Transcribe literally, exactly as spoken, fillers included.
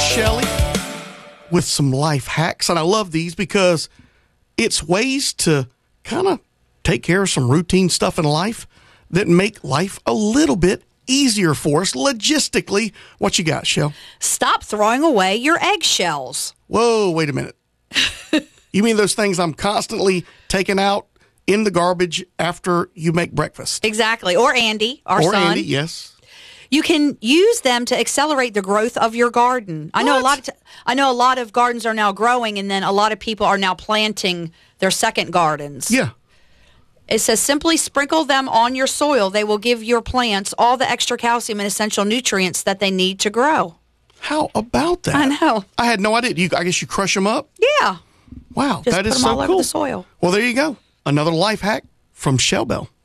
Shelley with some life hacks. And I love these because it's ways to kind of take care of some routine stuff in life that make life a little bit easier for us logistically. What you got, Shell? Stop throwing away your eggshells. Whoa, wait a minute. You mean those things I'm constantly taking out in the garbage after you make breakfast? Exactly. Or Andy, our or son. Andy, yes. You can use them to accelerate the growth of your garden. I know What? a lot of t- I know a lot of gardens are now growing, and then a lot of people are now planting their second gardens. Yeah. It says simply sprinkle them on your soil. They will give your plants all the extra calcium and essential nutrients that they need to grow. How about that? I know. I had no idea. You, I guess you crush them up? Yeah. Wow, Just that put is them so all cool. over the soil. Well, there you go. Another life hack from Shell Bell.